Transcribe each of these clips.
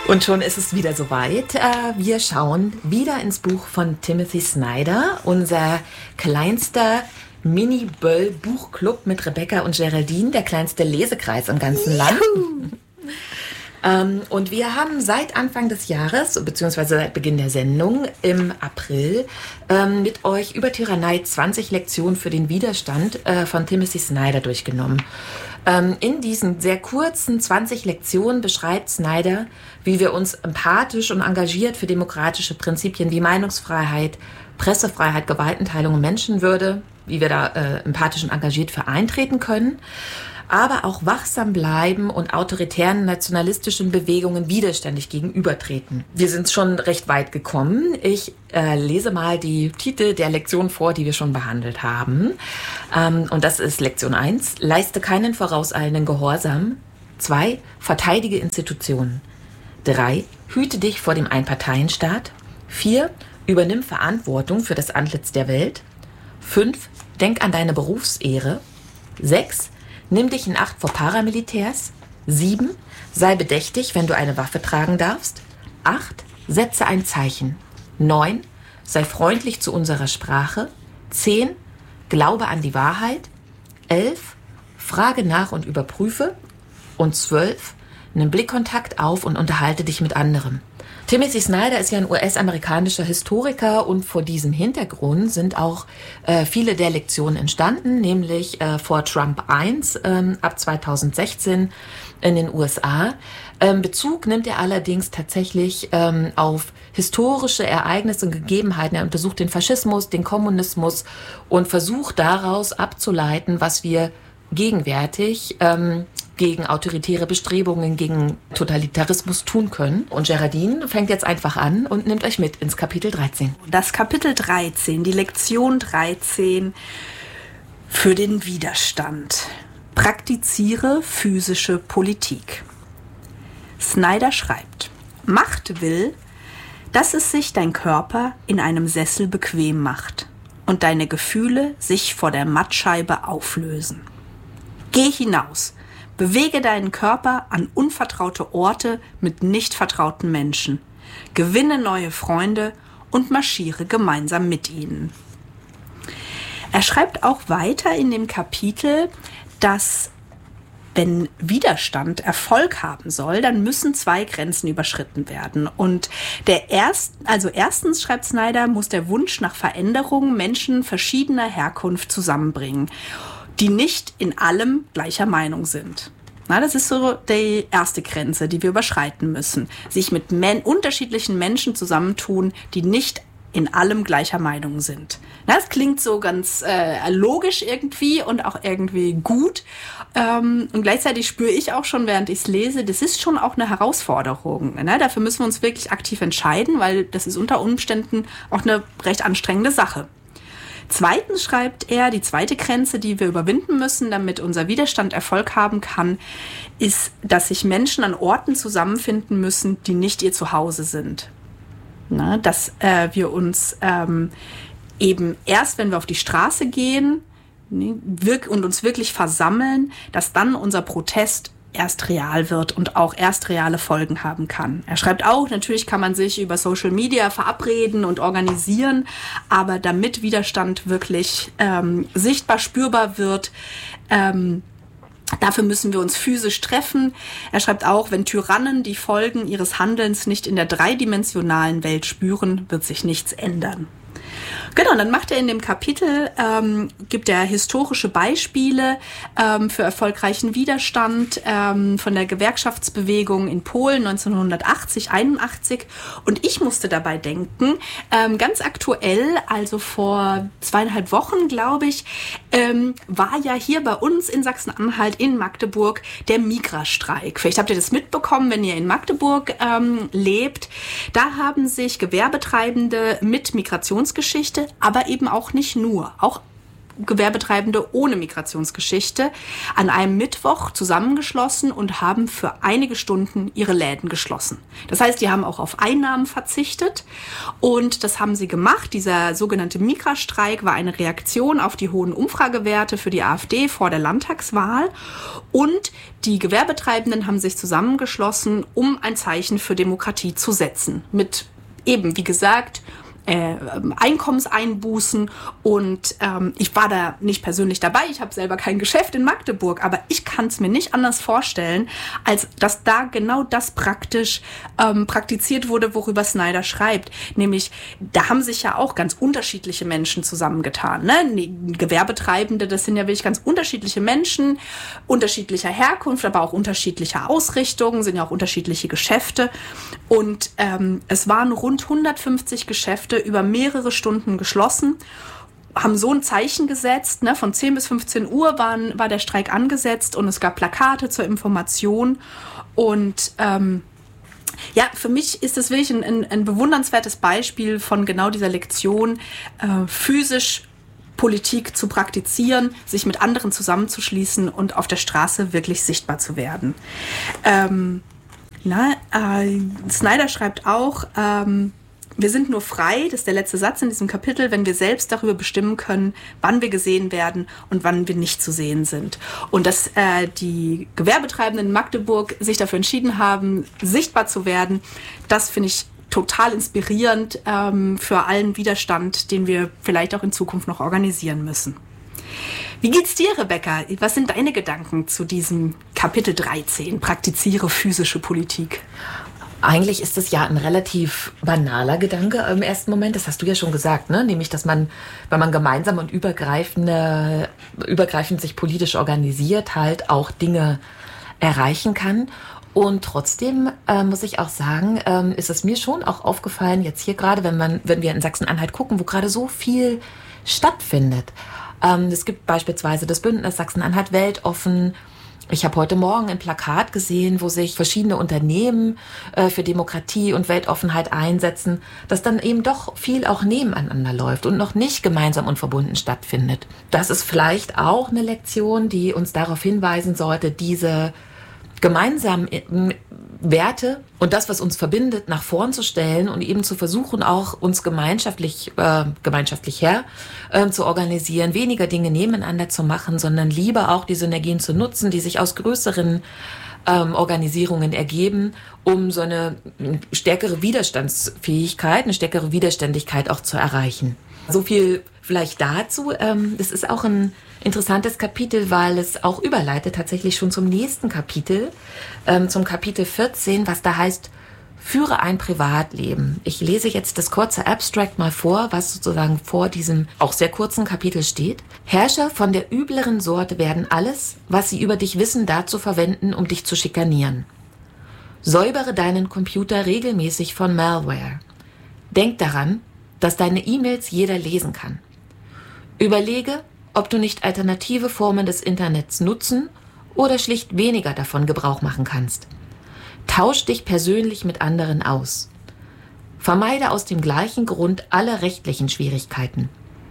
Und schon ist es wieder soweit. Wir schauen wieder ins Buch von Timothy Snyder, unser kleinster Mini-Böll-Buchclub mit Rebecca und Geraldine, der kleinste Lesekreis im ganzen Land. Und wir haben seit Anfang des Jahres, beziehungsweise seit Beginn der Sendung im April, mit euch über Tyrannei 20 Lektionen für den Widerstand von Timothy Snyder durchgenommen. In diesen sehr kurzen 20 Lektionen beschreibt Snyder, wie wir uns empathisch und engagiert für demokratische Prinzipien wie Meinungsfreiheit, Pressefreiheit, Gewaltenteilung und Menschenwürde, wie wir da empathisch und engagiert für eintreten können, aber auch wachsam bleiben und autoritären nationalistischen Bewegungen widerständig gegenübertreten. Wir sind schon recht weit gekommen. Ich lese mal die Titel der Lektion vor, die wir schon behandelt haben. Und das ist Lektion 1, leiste keinen vorauseilenden Gehorsam. 2, verteidige Institutionen. 3, hüte dich vor dem Einparteienstaat. 4, übernimm Verantwortung für das Antlitz der Welt. 5, denk an deine Berufsehre. 6, nimm dich in Acht vor Paramilitärs. 7, sei bedächtig, wenn du eine Waffe tragen darfst. 8, setze ein Zeichen. 9, sei freundlich zu unserer Sprache. 10, glaube an die Wahrheit. 11, frage nach und überprüfe. Und 12, nimm Blickkontakt auf und unterhalte dich mit anderem. Timothy Snyder ist ja ein US-amerikanischer Historiker und vor diesem Hintergrund sind auch viele der Lektionen entstanden, nämlich vor Trump 1 ab 2016 in den USA. Bezug nimmt er allerdings tatsächlich auf historische Ereignisse und Gegebenheiten. Er untersucht den Faschismus, den Kommunismus und versucht daraus abzuleiten, was wir gegenwärtig gegen autoritäre Bestrebungen, gegen Totalitarismus tun können. Und Geraldine fängt jetzt einfach an und nimmt euch mit ins Kapitel 13. Das Kapitel 13, die Lektion 13 für den Widerstand. Praktiziere physische Politik. Snyder schreibt, Macht will, dass es sich dein Körper in einem Sessel bequem macht und deine Gefühle sich vor der Mattscheibe auflösen. Geh hinaus. Bewege deinen Körper an unvertraute Orte mit nicht vertrauten Menschen. Gewinne neue Freunde und marschiere gemeinsam mit ihnen. Er schreibt auch weiter in dem Kapitel, dass wenn Widerstand Erfolg haben soll, dann müssen 2 Grenzen überschritten werden. Und erstens, schreibt Snyder, muss der Wunsch nach Veränderung Menschen verschiedener Herkunft zusammenbringen, die nicht in allem gleicher Meinung sind. Na, das ist so die erste Grenze, die wir überschreiten müssen. Sich mit unterschiedlichen Menschen zusammentun, die nicht in allem gleicher Meinung sind. Na, das klingt so ganz logisch irgendwie und auch irgendwie gut. Und gleichzeitig spüre ich auch schon, während ich es lese, das ist schon auch eine Herausforderung. Ne? Dafür müssen wir uns wirklich aktiv entscheiden, weil das ist unter Umständen auch eine recht anstrengende Sache. Zweitens schreibt er, die zweite Grenze, die wir überwinden müssen, damit unser Widerstand Erfolg haben kann, ist, dass sich Menschen an Orten zusammenfinden müssen, die nicht ihr Zuhause sind. Na, dass wir uns eben erst, wenn wir auf die Straße gehen und uns wirklich versammeln, dass dann unser Protest erst real wird und auch erst reale Folgen haben kann. Er schreibt auch, natürlich kann man sich über Social Media verabreden und organisieren, aber damit Widerstand wirklich sichtbar, spürbar wird, dafür müssen wir uns physisch treffen. Er schreibt auch, wenn Tyrannen die Folgen ihres Handelns nicht in der dreidimensionalen Welt spüren, wird sich nichts ändern. Genau, dann macht er in dem Kapitel, gibt er historische Beispiele für erfolgreichen Widerstand von der Gewerkschaftsbewegung in Polen 1980, 81. Und ich musste dabei denken, ganz aktuell, also vor 2,5 Wochen, glaube ich, war ja hier bei uns in Sachsen-Anhalt in Magdeburg der Migra-Streik. Vielleicht habt ihr das mitbekommen, wenn ihr in Magdeburg lebt. Da haben sich Gewerbetreibende mit Migrationsgeschichte, aber eben auch nicht nur, auch Gewerbetreibende ohne Migrationsgeschichte an einem Mittwoch zusammengeschlossen und haben für einige Stunden ihre Läden geschlossen. Das heißt, die haben auch auf Einnahmen verzichtet und das haben sie gemacht. Dieser sogenannte Migrastreik war eine Reaktion auf die hohen Umfragewerte für die AfD vor der Landtagswahl und die Gewerbetreibenden haben sich zusammengeschlossen, um ein Zeichen für Demokratie zu setzen. Mit eben, wie gesagt, Einkommenseinbußen und ich war da nicht persönlich dabei, ich habe selber kein Geschäft in Magdeburg, aber ich kann es mir nicht anders vorstellen, als dass da genau das praktisch praktiziert wurde, worüber Snyder schreibt, nämlich da haben sich ja auch ganz unterschiedliche Menschen zusammengetan, ne? Gewerbetreibende, das sind ja wirklich ganz unterschiedliche Menschen, unterschiedlicher Herkunft, aber auch unterschiedlicher Ausrichtungen, sind ja auch unterschiedliche Geschäfte und es waren rund 150 Geschäfte über mehrere Stunden geschlossen, haben so ein Zeichen gesetzt, ne, von 10 bis 15 Uhr war der Streik angesetzt und es gab Plakate zur Information und ja, für mich ist das wirklich ein bewundernswertes Beispiel von genau dieser Lektion, physisch Politik zu praktizieren, sich mit anderen zusammenzuschließen und auf der Straße wirklich sichtbar zu werden. Snyder schreibt auch, wir sind nur frei, das ist der letzte Satz in diesem Kapitel, wenn wir selbst darüber bestimmen können, wann wir gesehen werden und wann wir nicht zu sehen sind. Und dass die Gewerbetreibenden in Magdeburg sich dafür entschieden haben, sichtbar zu werden, das finde ich total inspirierend für allen Widerstand, den wir vielleicht auch in Zukunft noch organisieren müssen. Wie geht's dir, Rebecca? Was sind deine Gedanken zu diesem Kapitel 13, Praktiziere physische Politik? Eigentlich ist es ja ein relativ banaler Gedanke im ersten Moment. Das hast du ja schon gesagt, ne? Nämlich, dass man, wenn man gemeinsam und übergreifend sich politisch organisiert, halt auch Dinge erreichen kann. Und trotzdem muss ich auch sagen, ist es mir schon auch aufgefallen, jetzt hier gerade, wenn wir in Sachsen-Anhalt gucken, wo gerade so viel stattfindet. Es gibt beispielsweise das Bündnis Sachsen-Anhalt weltoffen. Ich habe heute Morgen ein Plakat gesehen, wo sich verschiedene Unternehmen für Demokratie und Weltoffenheit einsetzen, dass dann eben doch viel auch nebeneinander läuft und noch nicht gemeinsam und verbunden stattfindet. Das ist vielleicht auch eine Lektion, die uns darauf hinweisen sollte, diese gemeinsamen Werte und das, was uns verbindet, nach vorn zu stellen und eben zu versuchen, auch uns gemeinschaftlich zu organisieren, weniger Dinge nebeneinander zu machen, sondern lieber auch die Synergien zu nutzen, die sich aus größeren Organisierungen ergeben, um so eine stärkere Widerstandsfähigkeit, eine stärkere Widerständigkeit auch zu erreichen. So viel vielleicht dazu. Das ist auch ein interessantes Kapitel, weil es auch überleitet tatsächlich schon zum nächsten Kapitel, zum Kapitel 14, was da heißt, führe ein Privatleben. Ich lese jetzt das kurze Abstract mal vor, was sozusagen vor diesem auch sehr kurzen Kapitel steht. Herrscher von der übleren Sorte werden alles, was sie über dich wissen, dazu verwenden, um dich zu schikanieren. Säubere deinen Computer regelmäßig von Malware. Denk daran, dass deine E-Mails jeder lesen kann. Überlege, ob du nicht alternative Formen des Internets nutzen oder schlicht weniger davon Gebrauch machen kannst. Tausch dich persönlich mit anderen aus. Vermeide aus dem gleichen Grund alle rechtlichen Schwierigkeiten.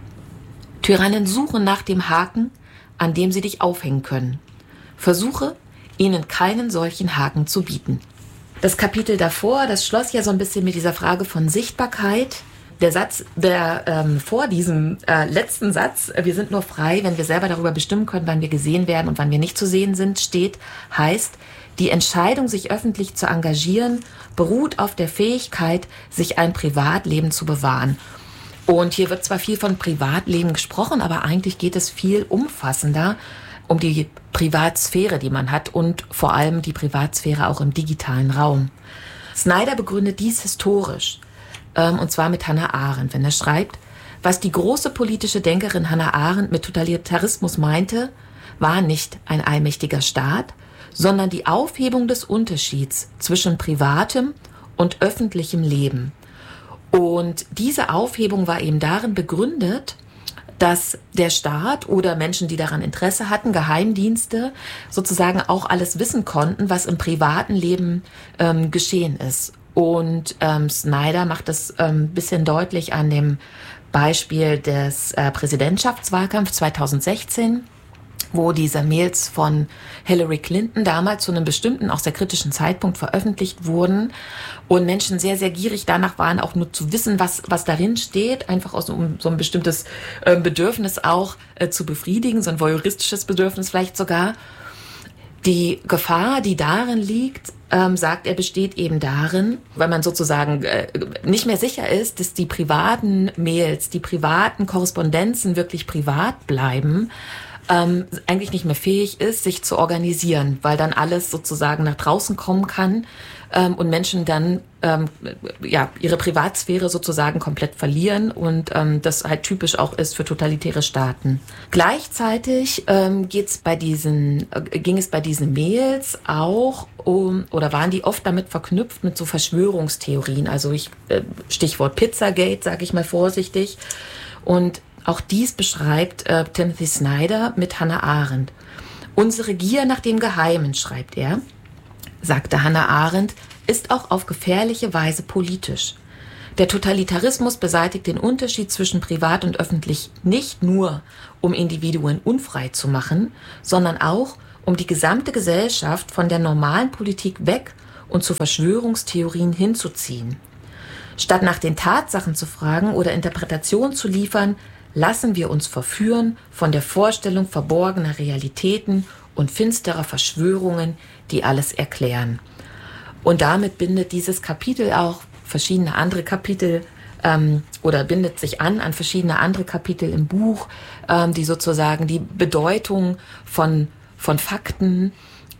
Tyrannen suchen nach dem Haken, an dem sie dich aufhängen können. Versuche, ihnen keinen solchen Haken zu bieten. Das Kapitel davor, das schloss ja so ein bisschen mit dieser Frage von Sichtbarkeit. Der Satz, der vor diesem letzten Satz, wir sind nur frei, wenn wir selber darüber bestimmen können, wann wir gesehen werden und wann wir nicht zu sehen sind, steht, heißt, die Entscheidung, sich öffentlich zu engagieren, beruht auf der Fähigkeit, sich ein Privatleben zu bewahren. Und hier wird zwar viel von Privatleben gesprochen, aber eigentlich geht es viel umfassender um die Privatsphäre, die man hat und vor allem die Privatsphäre auch im digitalen Raum. Snyder begründet dies historisch. Und zwar mit Hannah Arendt, wenn er schreibt, was die große politische Denkerin Hannah Arendt mit Totalitarismus meinte, war nicht ein allmächtiger Staat, sondern die Aufhebung des Unterschieds zwischen privatem und öffentlichem Leben. Und diese Aufhebung war eben darin begründet, dass der Staat oder Menschen, die daran Interesse hatten, Geheimdienste, sozusagen auch alles wissen konnten, was im privaten Leben geschehen ist. Und Snyder macht das ein bisschen deutlich an dem Beispiel des Präsidentschaftswahlkampfs 2016, wo diese Mails von Hillary Clinton damals zu einem bestimmten, auch sehr kritischen Zeitpunkt veröffentlicht wurden und Menschen sehr, sehr gierig danach waren, auch nur zu wissen, was darin steht, einfach um so ein bestimmtes Bedürfnis auch zu befriedigen, so ein voyeuristisches Bedürfnis vielleicht sogar. Die Gefahr, die darin liegt, sagt er, besteht eben darin, weil man sozusagen nicht mehr sicher ist, dass die privaten Mails, die privaten Korrespondenzen wirklich privat bleiben, eigentlich nicht mehr fähig ist, sich zu organisieren, weil dann alles sozusagen nach draußen kommen kann und Menschen dann ihre Privatsphäre sozusagen komplett verlieren und das halt typisch auch ist für totalitäre Staaten. Gleichzeitig ging es bei diesen Mails auch oder waren die oft damit verknüpft mit so Verschwörungstheorien, also Stichwort Pizzagate, sage ich mal vorsichtig, und auch dies beschreibt Timothy Snyder mit Hannah Arendt. Unsere Gier nach dem Geheimen, schreibt er, sagte Hannah Arendt, ist auch auf gefährliche Weise politisch. Der Totalitarismus beseitigt den Unterschied zwischen privat und öffentlich nicht nur, um Individuen unfrei zu machen, sondern auch, um die gesamte Gesellschaft von der normalen Politik weg und zu Verschwörungstheorien hinzuziehen. Statt nach den Tatsachen zu fragen oder Interpretationen zu liefern, lassen wir uns verführen von der Vorstellung verborgener Realitäten und finsterer Verschwörungen, die alles erklären. Und damit bindet dieses Kapitel auch verschiedene andere Kapitel oder bindet sich an verschiedene andere Kapitel im Buch, die sozusagen die Bedeutung von Fakten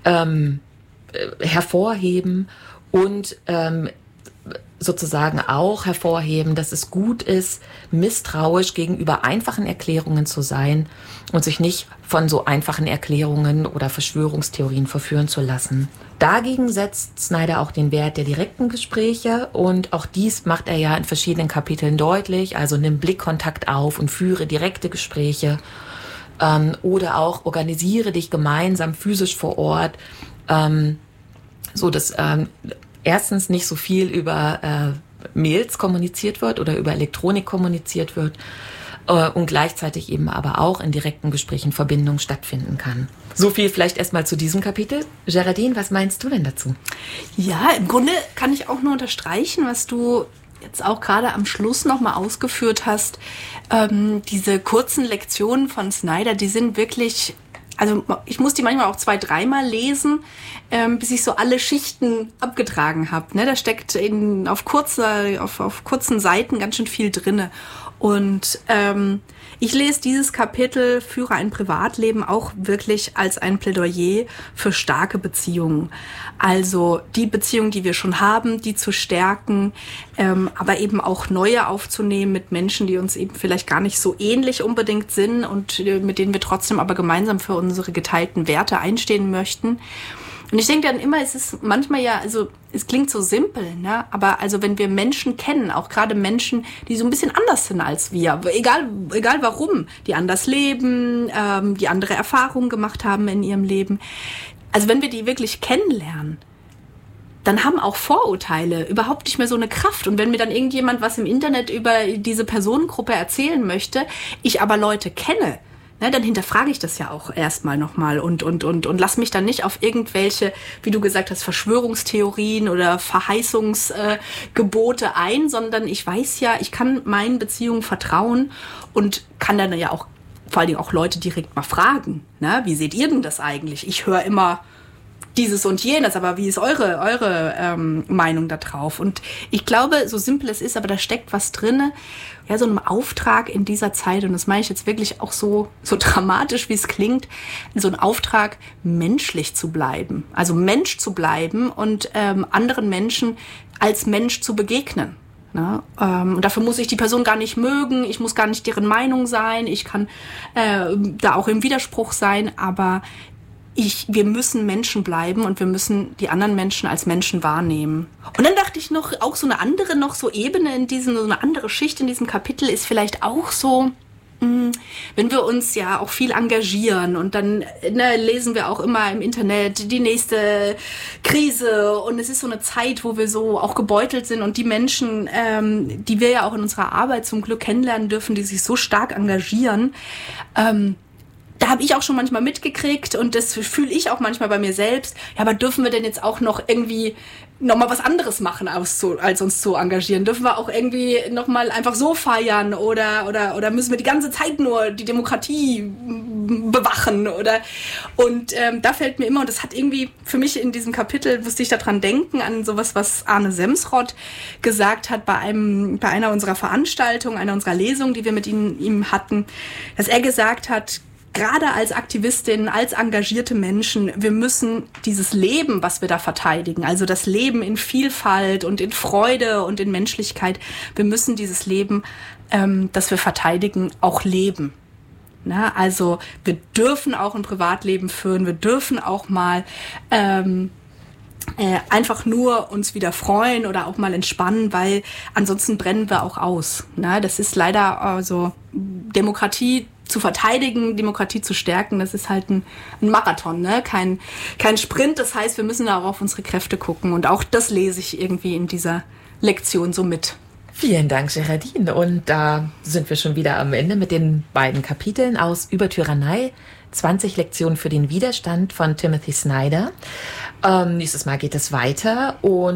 hervorheben und sozusagen auch hervorheben, dass es gut ist, misstrauisch gegenüber einfachen Erklärungen zu sein und sich nicht von so einfachen Erklärungen oder Verschwörungstheorien verführen zu lassen. Dagegen setzt Snyder auch den Wert der direkten Gespräche und auch dies macht er ja in verschiedenen Kapiteln deutlich, also nimm Blickkontakt auf und führe direkte Gespräche oder auch organisiere dich gemeinsam physisch vor Ort, so dass erstens nicht so viel über Mails kommuniziert wird oder über Elektronik kommuniziert wird und gleichzeitig eben aber auch in direkten Gesprächen Verbindung stattfinden kann. So viel vielleicht erstmal zu diesem Kapitel. Geraldine, was meinst du denn dazu? Ja, im Grunde kann ich auch nur unterstreichen, was du jetzt auch gerade am Schluss nochmal ausgeführt hast. Diese kurzen Lektionen von Snyder, die sind wirklich... Also ich muss die manchmal auch 2-3 Mal lesen, bis ich so alle Schichten abgetragen habe. Ne? Da steckt auf kurzen Seiten ganz schön viel drinne. Und ich lese dieses Kapitel Führe ein Privatleben auch wirklich als ein Plädoyer für starke Beziehungen. Also die Beziehungen, die wir schon haben, die zu stärken, aber eben auch neue aufzunehmen mit Menschen, die uns eben vielleicht gar nicht so ähnlich unbedingt sind und mit denen wir trotzdem aber gemeinsam für unsere geteilten Werte einstehen möchten. Und ich denke dann immer, es ist manchmal ja, also es klingt so simpel, ne? Aber also wenn wir Menschen kennen, auch gerade Menschen, die so ein bisschen anders sind als wir, egal warum, die anders leben, die andere Erfahrungen gemacht haben in ihrem Leben. Also wenn wir die wirklich kennenlernen, dann haben auch Vorurteile überhaupt nicht mehr so eine Kraft. Und wenn mir dann irgendjemand was im Internet über diese Personengruppe erzählen möchte, ich aber Leute kenne, ne, dann hinterfrage ich das ja auch erstmal nochmal und lass mich dann nicht auf irgendwelche, wie du gesagt hast, Verschwörungstheorien oder Verheißungsgebote ein, sondern ich weiß ja, ich kann meinen Beziehungen vertrauen und kann dann ja auch vor allen Dingen auch Leute direkt mal fragen, ne, wie seht ihr denn das eigentlich? Ich höre immer dieses und jenes, aber wie ist eure Meinung da drauf? Und ich glaube, so simpel es ist, aber da steckt was drinne, ja, so einem Auftrag in dieser Zeit, und das meine ich jetzt wirklich auch so dramatisch, wie es klingt, so ein Auftrag, menschlich zu bleiben, also Mensch zu bleiben und anderen Menschen als Mensch zu begegnen. Ne? Und dafür muss ich die Person gar nicht mögen, ich muss gar nicht deren Meinung sein, ich kann da auch im Widerspruch sein, aber wir müssen Menschen bleiben und wir müssen die anderen Menschen als Menschen wahrnehmen. Und dann dachte ich noch, auch so eine andere Ebene so eine andere Schicht in diesem Kapitel ist vielleicht auch so, Wenn wir uns ja auch viel engagieren und dann lesen wir auch immer im Internet die nächste Krise und es ist so eine Zeit, wo wir so auch gebeutelt sind und die Menschen, die wir ja auch in unserer Arbeit zum Glück kennenlernen dürfen, die sich so stark engagieren, da habe ich auch schon manchmal mitgekriegt und das fühle ich auch manchmal bei mir selbst. Ja, aber dürfen wir denn jetzt auch noch irgendwie nochmal was anderes machen, als uns zu engagieren? Dürfen wir auch irgendwie nochmal einfach so feiern oder müssen wir die ganze Zeit nur die Demokratie bewachen? Und da fällt mir immer, und das hat irgendwie für mich in diesem Kapitel, musste ich daran denken, an sowas, was Arne Semsrott gesagt hat bei einer unserer Veranstaltungen, einer unserer Lesungen, die wir mit ihm hatten, dass er gesagt hat, gerade als Aktivistinnen, als engagierte Menschen, wir müssen dieses Leben, was wir da verteidigen, also das Leben in Vielfalt und in Freude und in Menschlichkeit, wir müssen dieses Leben, das wir verteidigen, auch leben. Na, also wir dürfen auch ein Privatleben führen, wir dürfen auch mal einfach nur uns wieder freuen oder auch mal entspannen, weil ansonsten brennen wir auch aus. Na, das ist leider so, Demokratie zu verteidigen, Demokratie zu stärken, das ist halt ein Marathon, ne? Kein Sprint. Das heißt, wir müssen da auch auf unsere Kräfte gucken. Und auch das lese ich irgendwie in dieser Lektion so mit. Vielen Dank, Geraldine. Und da sind wir schon wieder am Ende mit den beiden Kapiteln aus Über Tyrannei, 20 Lektionen für den Widerstand von Timothy Snyder. Nächstes Mal geht es weiter und